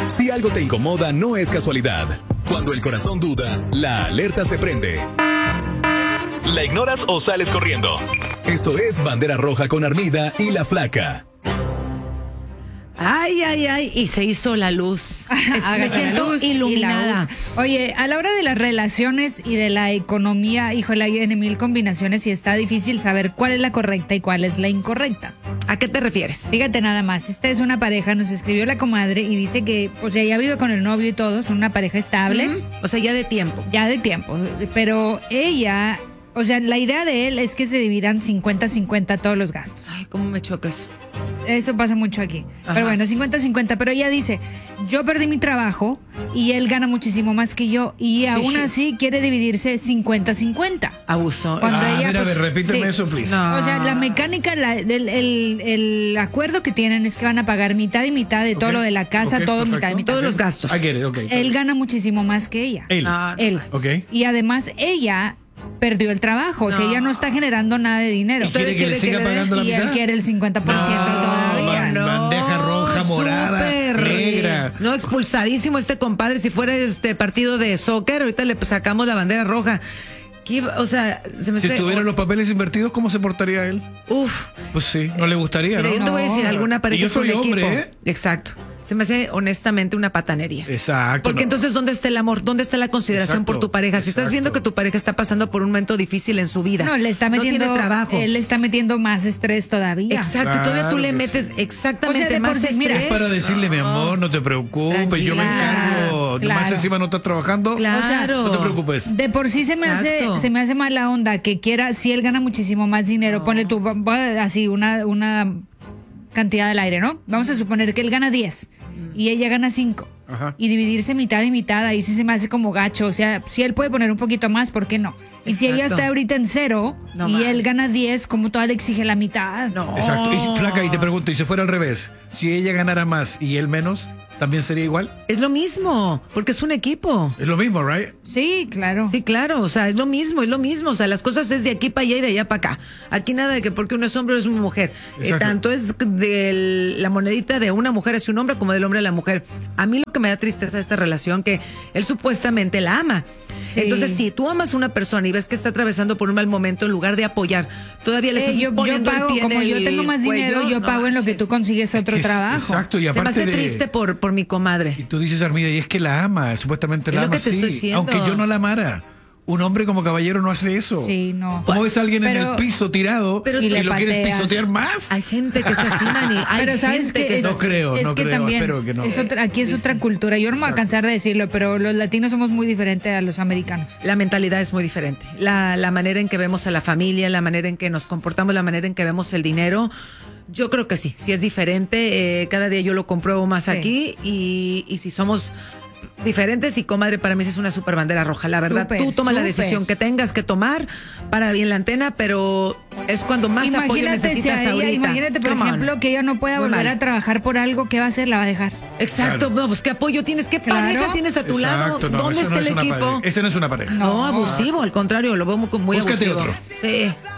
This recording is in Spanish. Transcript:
Si algo te incomoda, no es casualidad. Cuando el corazón duda, la alerta se prende. ¿La ignoras o sales corriendo? Esto es Bandera Roja con Armida y La Flaca. Ay, y se hizo la luz. Me siento iluminada. Oye, a la hora de las relaciones y de la economía, híjole, hay en mil combinaciones y está difícil saber cuál es la correcta y cuál es la incorrecta. ¿A qué te refieres? Fíjate nada más, esta es una pareja, nos escribió la comadre y dice que, o sea, ya vive con el novio y todo, son una pareja estable. O sea, ya de tiempo. Ya de tiempo, pero ella, o sea, la idea de él es que se dividan 50-50 todos los gastos. Ay, cómo me choca eso. Eso pasa mucho aquí. Ajá. Pero bueno, 50-50. Pero ella dice, yo perdí mi trabajo y él gana muchísimo más que yo. Y aún así quiere dividirse 50-50. Abusó. Cuando ella, mira, pues, repíteme eso, please. No. O sea, la mecánica, el acuerdo que tienen es que van a pagar mitad y mitad de todo lo de la casa, todo perfecto. mitad y mitad. Todos los gastos. Él gana muchísimo más que ella. Él. Okay. Y además ella perdió el trabajo, o sea, ella no está generando nada de dinero. ¿Y quiere que le siga pagando la mitad? Y él quiere el 50% todavía. Bandeja roja, morada, negra. No, expulsadísimo este compadre. Si fuera este partido de soccer, ahorita le sacamos la bandera roja. O sea, se me si tuvieran los papeles invertidos, ¿cómo se portaría él? Pues sí, no le gustaría, ¿no? Yo te voy a decir, alguna pareja yo soy hombre, equipo. ¿eh? Exacto. Se me hace honestamente una patanería. Exacto. Porque entonces, ¿dónde está el amor? ¿Dónde está la consideración por tu pareja? Si estás viendo que tu pareja está pasando por un momento difícil en su vida, no está metiendo, no tiene trabajo. Él le está metiendo más estrés todavía. Exacto, y todavía tú le metes exactamente más estrés. Mira, es para decirle, mi amor, no te preocupes, yo me encargo. Más encima no estás trabajando. Claro. No te preocupes. De por sí se me hace mala onda que quiera, si él gana muchísimo más dinero, ponle tú así una cantidad al aire, ¿no? Vamos a suponer que él gana 10 y ella gana 5. Ajá. Y dividirse mitad y mitad, ahí sí se me hace como gacho. O sea, si él puede poner un poquito más, ¿por qué no? Y si ella está ahorita en 0 y él gana 10, ¿cómo toda le exige la mitad? No. Exacto. Y Flaca, y te pregunto, ¿y si fuera al revés? Si ella ganara más y él menos, ¿también sería igual? Es lo mismo, porque es un equipo. Es lo mismo, ¿right? Sí, claro. Sí, claro, o sea, es lo mismo. O sea, las cosas es de aquí para allá y de allá para acá. Aquí nada de que porque uno es hombre o es una mujer. Tanto es de la monedita de una mujer hacia un hombre como del hombre a la mujer. A mí lo que me da tristeza de esta relación, que él supuestamente la ama. Sí. Entonces, si tú amas a una persona y ves que está atravesando por un mal momento, en lugar de apoyar, todavía le estás poniendo pago, el pie como en yo tengo más dinero, yo pago en lo que tú consigues otro trabajo. Exacto, y aparte se me hace triste por mi comadre. Y tú dices, Armida, y es que la ama, supuestamente la ama, que te estoy diciendo. Aunque yo no la amara. Un hombre como caballero no hace eso. Sí, no. ¿Cómo ves a alguien en el piso tirado y lo quieres pisotear más? Hay gente que se así, Manny. Pero sabes que no creo, también espero que no. Aquí es otra cultura. Yo no me voy a cansar de decirlo, pero los latinos somos muy diferentes a los americanos. La mentalidad es muy diferente. La manera en que vemos a la familia, la manera en que nos comportamos, la manera en que vemos el dinero. Yo creo que sí es diferente. Cada día yo lo compruebo más aquí y si somos diferentes, y comadre, para mí es una super bandera roja, la verdad. Tú toma la decisión que tengas que tomar para bien la antena, pero es cuando más apoyo necesitas ahorita. Imagínate, por ejemplo, que ella no pueda volver a trabajar por algo, ¿qué va a hacer? La va a dejar. Exacto, no, pues qué apoyo tienes, qué pareja tienes a tu lado, ¿dónde está el equipo? Ese no es una pareja. No, abusivo, al contrario, lo veo muy abusivo. Búscate otro. Sí.